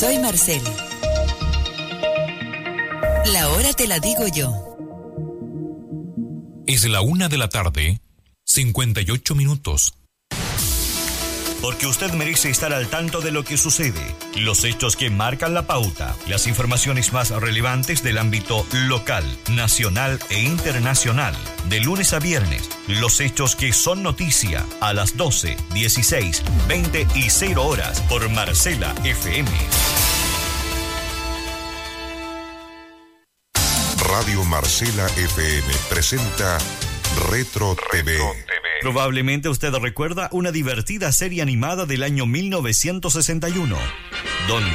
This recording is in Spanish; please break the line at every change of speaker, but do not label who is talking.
Soy Marcela. La hora te la digo yo.
Es la 1:00 p.m, 58 minutos.
Porque usted merece estar al tanto de lo que sucede, los hechos que marcan la pauta, las informaciones más relevantes del ámbito local, nacional e internacional. De lunes a viernes, los hechos que son noticia a las 12, 16, 20 y 0 horas por Marcela FM.
Radio Marcela FM presenta Retro TV.
Probablemente usted recuerda una divertida serie animada del año 1961, donde